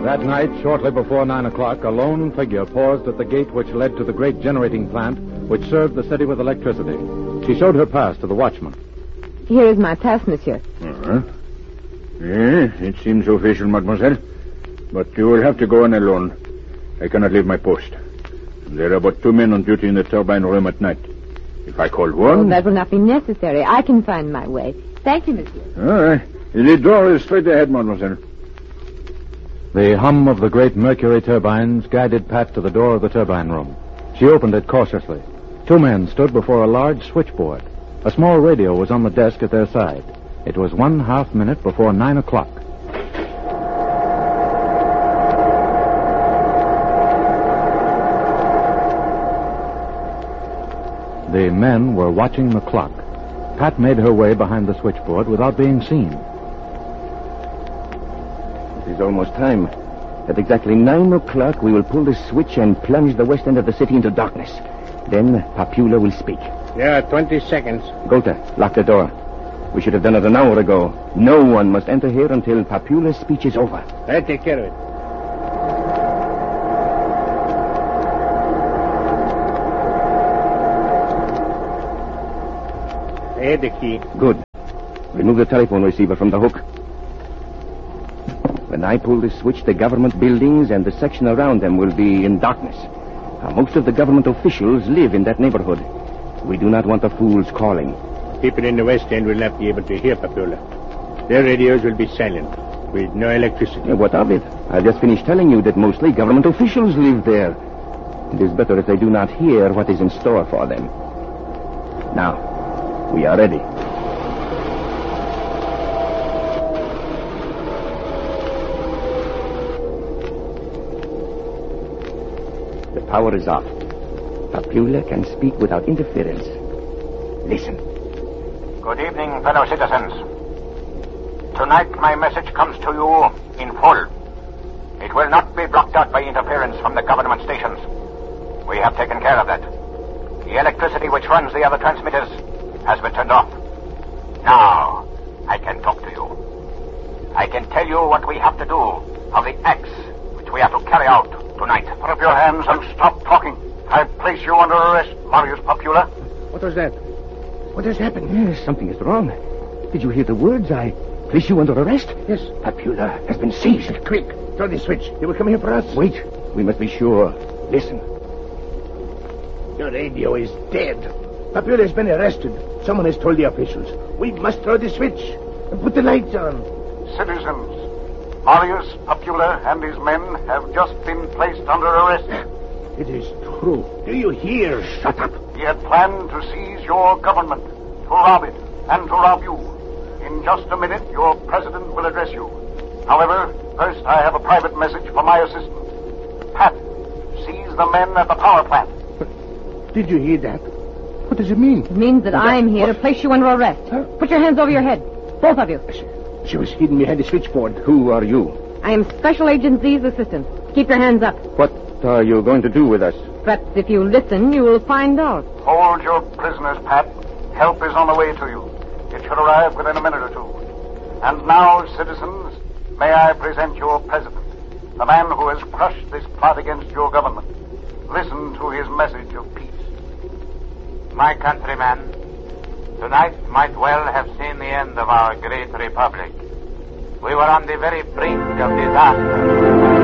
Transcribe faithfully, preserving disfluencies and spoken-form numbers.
That night, shortly before nine o'clock, a lone figure paused at the gate which led to the great generating plant which served the city with electricity. She showed her pass to the watchman. Here is my pass, monsieur. Uh-huh. Eh, it seems official, mademoiselle. But you will have to go on alone. I cannot leave my post. There are but two men on duty in the turbine room at night. If I call one... Oh, that will not be necessary. I can find my way. Thank you, monsieur. All right. The door is straight ahead, mademoiselle. The hum of the great mercury turbines guided Pat to the door of the turbine room. She opened it cautiously. Two men stood before a large switchboard. A small radio was on the desk at their side. It was one half minute before nine o'clock. The men were watching the clock. Pat made her way behind the switchboard without being seen. It is almost time. At exactly nine o'clock, we will pull the switch and plunge the west end of the city into darkness. Then Papula will speak. Yeah, twenty seconds. Golta, lock the door. We should have done it an hour ago. No one must enter here until Papula's speech is over. I'll take care of it. I had the key. Good. Remove the telephone receiver from the hook. When I pull the switch, the government buildings and the section around them will be in darkness. Now, most of the government officials live in that neighborhood. We do not want the fools calling. People in the West End will not be able to hear Papula. Their radios will be silent, with no electricity. Uh, what of it? I just finished telling you that mostly government officials live there. It is better if they do not hear what is in store for them. Now, we are ready. The power is off. Papula can speak without interference. Listen. Good evening, fellow citizens. Tonight my message comes to you in full. It will not be blocked out by interference from the government stations. We have taken care of that. The electricity which runs the other transmitters has been turned off. Now, I can talk to you. I can tell you what we have to do, of the acts which we have to carry out tonight. Put up your hands and stop talking. I place you under arrest, Marius Papula. What was that? What has happened? Yes, something is wrong. Did you hear the words? I place you under arrest? Yes. Papula has been seized. Quick, throw the switch. They will come here for us. Wait. We must be sure. Listen. The radio is dead. Papula has been arrested. Someone has told the officials. We must throw the switch and put the lights on. Citizens, Marius Papula and his men have just been placed under arrest. It is true. Do you hear? Shut up. He had planned to seize your government, to rob it, and to rob you. In just a minute, your president will address you. However, first I have a private message for my assistant. Pat, seize the men at the power plant. Did you hear that? What does it mean? It means that I'm here to place you under arrest. Huh? Put your hands over your head. Both of you. She, she was hidden behind the switchboard. Who are you? I am Special Agent Z's assistant. Keep your hands up. What are you going to do with us? Perhaps if you listen, you will find out. Hold your prisoners, Pat. Help is on the way to you. It should arrive within a minute or two. And now, citizens, may I present your president, the man who has crushed this plot against your government. Listen to his message of peace. My countrymen, tonight might well have seen the end of our great republic. We were on the very brink of disaster.